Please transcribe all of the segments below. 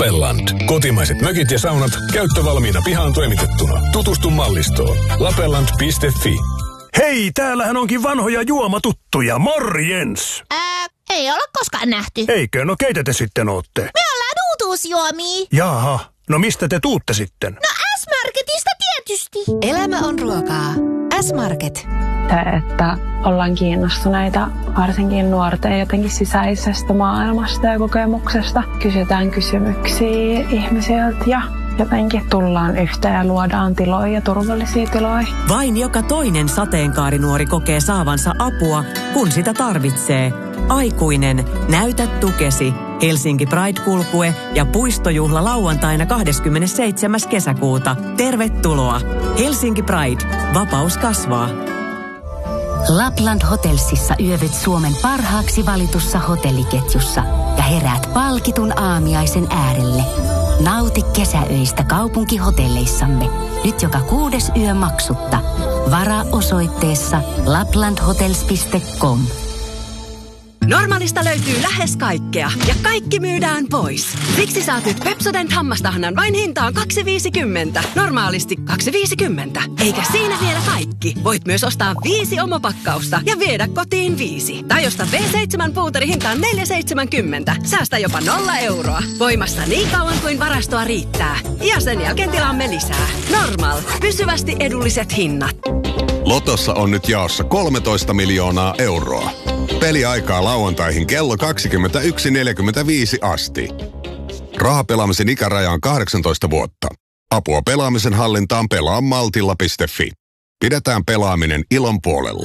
Lapelland. Kotimaiset mökit ja saunat käyttövalmiina pihaan toimitettuna. Tutustu mallistoon. Lapelland.fi. Hei, täällähän onkin vanhoja juomatuttuja. Morjens! Ei ole koskaan nähty. Eikö? No keitä te sitten ootte? Me ollaan uutuusjuomia. Jaha, no mistä te tuutte sitten? No S-Marketista tietysti. Elämä on ruokaa. S-Market. Se, että ollaan kiinnostuneita varsinkin nuorten jotenkin sisäisestä maailmasta ja kokemuksesta. Kysytään kysymyksiä ihmisiltä ja jotenkin tullaan yhteen ja luodaan tiloja ja turvallisia tiloja. Vain joka toinen sateenkaarinuori kokee saavansa apua, kun sitä tarvitsee. Aikuinen, näytä tukesi. Helsinki Pride-kulkue ja puistojuhla lauantaina 27. kesäkuuta. Tervetuloa. Helsinki Pride. Vapaus kasvaa. Lapland Hotelsissa yövyt Suomen parhaaksi valitussa hotelliketjussa ja heräät palkitun aamiaisen äärelle. Nauti kesäöistä kaupunkihotelleissamme. Nyt joka 6. yö maksutta. Varaa osoitteessa laplandhotels.com. Normaalista löytyy lähes kaikkea ja kaikki myydään pois. Siksi saat nyt Pepsodent hammastahnan vain hintaan 2,50. Normaalisti 2,50. Eikä siinä vielä kaikki. Voit myös ostaa 5 omopakkausta ja viedä kotiin 5. Tai ostaa V7 puuteri hintaan 4,70. Säästä jopa 0 euroa. Voimassa niin kauan kuin varastoa riittää. Ja sen jälkeen tilaamme lisää. Normal. Pysyvästi edulliset hinnat. Lotossa on nyt jaossa 13 miljoonaa euroa. Peliaikaa lauantaihin kello 21.45 asti. Rahapelaamisen ikäraja on 18 vuotta. Apua pelaamisen hallintaan pelaa maltilla.fi. Pidetään pelaaminen ilon puolella.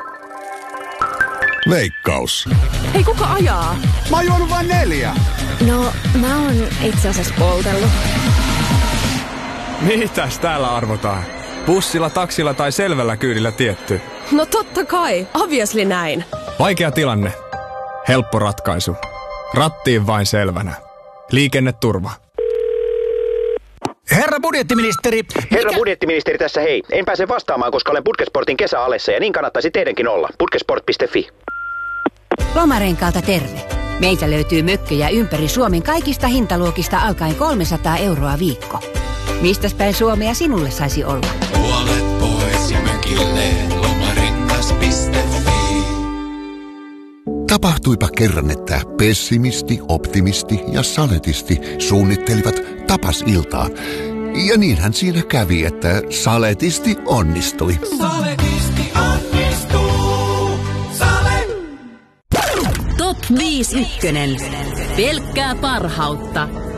Veikkaus. Hei, kuka ajaa? Mä oon juonut vain 4. No, mä oon itse asiassa poltellut. Mitäs täällä arvotaan? Bussilla, taksilla tai selvällä kyydillä tietty? No totta kai, obviously näin. Vaikea tilanne. Helppo ratkaisu. Rattiin vain selvänä. Liikenneturva. Herra budjettiministeri. Herra budjettiministeri tässä hei. En pääse vastaamaan, koska olen Putkesportin kesäalessa ja niin kannattaisi teidänkin olla. Putkesport.fi. Lomarenkaalta terve. Meiltä löytyy mökkejä ympäri Suomen kaikista hintaluokista alkaen 300 euroa viikko. Mistäs päin Suomea sinulle saisi olla? Puolet pois ja mökille lomarengas.fi. Tapahtuipa kerran, että pessimisti, optimisti ja saletisti suunnittelivat tapasiltaa. Ja niinhän siinä kävi, että saletisti onnistui. Saletisti onnistuu. Sale! Top 5 ykkönen. Pelkkää parhautta.